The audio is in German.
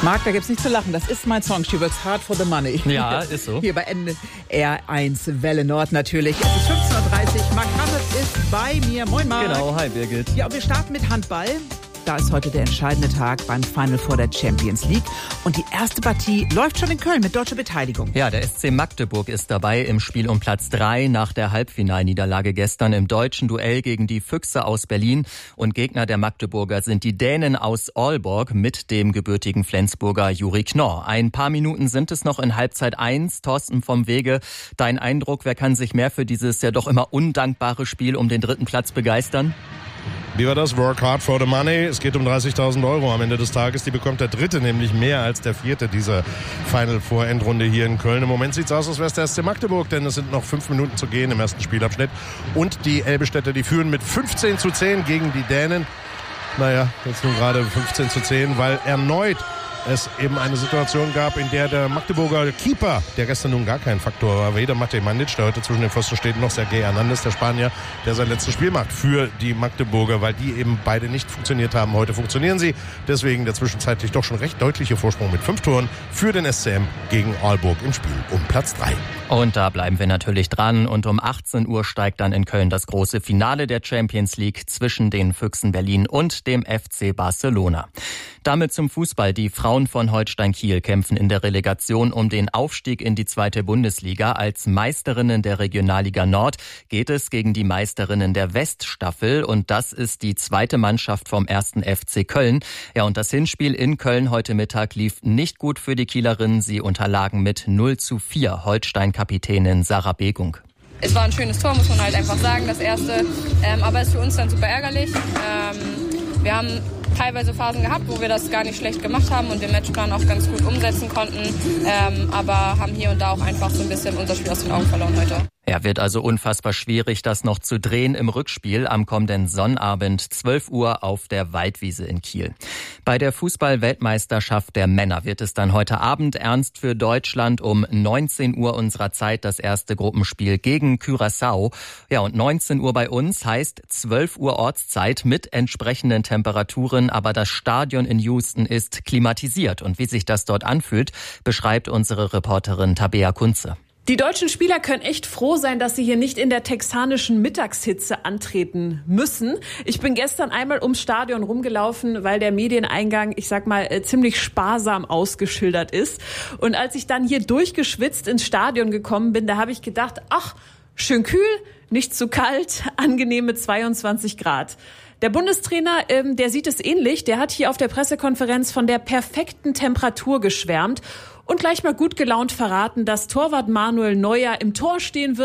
Marc, da gibt's nicht zu lachen. Das ist mein Song. She works hard for the money. Ja, ist so. Hier bei NR1 Welle Nord natürlich. Es ist 15.30 Uhr. Marc Hammett ist bei mir. Moin, Marc. Genau, hi Birgit. Ja, und wir starten mit Handball. Da ist heute der entscheidende Tag beim Final Four der Champions League. Und die erste Partie läuft schon in Köln mit deutscher Beteiligung. Ja, der SC Magdeburg ist dabei im Spiel um Platz 3 nach der Halbfinalniederlage gestern im deutschen Duell gegen die Füchse aus Berlin. Und Gegner der Magdeburger sind die Dänen aus Aalborg mit dem gebürtigen Flensburger Juri Knorr. Ein paar Minuten sind es noch in Halbzeit 1. Thorsten vom Wege, dein Eindruck, wer kann sich mehr für dieses ja doch immer undankbare Spiel um den dritten Platz begeistern? Wie war das? Work hard for the money. Es geht um 30.000 € am Ende des Tages. Die bekommt der Dritte, nämlich mehr als der Vierte dieser Final Four Endrunde hier in Köln. Im Moment sieht es aus, als wäre es der SC Magdeburg, denn es sind noch 5 Minuten zu gehen im ersten Spielabschnitt. Und die Elbestädter, die führen mit 15:10 gegen die Dänen. Naja, jetzt nun gerade 15:10, weil erneut es eben eine Situation gab, in der der Magdeburger Keeper, der gestern nun gar kein Faktor war, weder Matej Mandic, der heute zwischen den Pfosten steht, noch Sergej Hernandez, der Spanier, der sein letztes Spiel macht für die Magdeburger, weil die eben beide nicht funktioniert haben. Heute funktionieren sie. Deswegen der zwischenzeitlich doch schon recht deutliche Vorsprung mit 5 Toren für den SCM gegen Aalborg im Spiel um Platz 3. Und da bleiben wir natürlich dran. Und um 18 Uhr steigt dann in Köln das große Finale der Champions League zwischen den Füchsen Berlin und dem FC Barcelona. Damit zum Fußball. Die Frauen von Holstein Kiel kämpfen in der Relegation um den Aufstieg in die 2. Bundesliga. Als Meisterinnen der Regionalliga Nord geht es gegen die Meisterinnen der Weststaffel. Und das ist die zweite Mannschaft vom 1. FC Köln. Ja, und das Hinspiel in Köln heute Mittag lief nicht gut für die Kielerinnen. Sie unterlagen mit 0:4 Holstein-Kapitänin Sarah Begung. Es war ein schönes Tor, muss man halt einfach sagen, das erste. Aber es ist für uns dann super ärgerlich. Wir haben teilweise Phasen gehabt, wo wir das gar nicht schlecht gemacht haben und den Matchplan auch ganz gut umsetzen konnten. Aber haben hier und da auch einfach so ein bisschen unser Spiel aus den Augen verloren heute. Ja, wird also unfassbar schwierig, das noch zu drehen im Rückspiel am kommenden Sonnabend 12 Uhr auf der Waldwiese in Kiel. Bei der Fußball-Weltmeisterschaft der Männer wird es dann heute Abend ernst für Deutschland um 19 Uhr unserer Zeit das erste Gruppenspiel gegen Curaçao. Ja, und 19 Uhr bei uns heißt 12 Uhr Ortszeit mit entsprechenden Temperaturen, aber das Stadion in Houston ist klimatisiert. Und wie sich das dort anfühlt, beschreibt unsere Reporterin Tabea Kunze. Die deutschen Spieler können echt froh sein, dass sie hier nicht in der texanischen Mittagshitze antreten müssen. Ich bin gestern einmal ums Stadion rumgelaufen, weil der Medieneingang, ich sag mal, ziemlich sparsam ausgeschildert ist. Und als ich dann hier durchgeschwitzt ins Stadion gekommen bin, da habe ich gedacht, ach, schön kühl, nicht zu kalt, angenehme 22 Grad. Der Bundestrainer, der sieht es ähnlich. Der hat hier auf der Pressekonferenz von der perfekten Temperatur geschwärmt und gleich mal gut gelaunt verraten, dass Torwart Manuel Neuer im Tor stehen wird.